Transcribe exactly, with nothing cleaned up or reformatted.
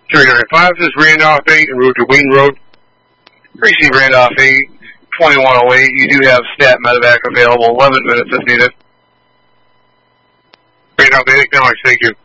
three nine five, this is Randolph eight en route to Wheaton Road. Receive Randolph eight, twenty-one oh eight. You do have stat medevac available, eleven minutes if needed. Randolph eight, acknowledge, thank you.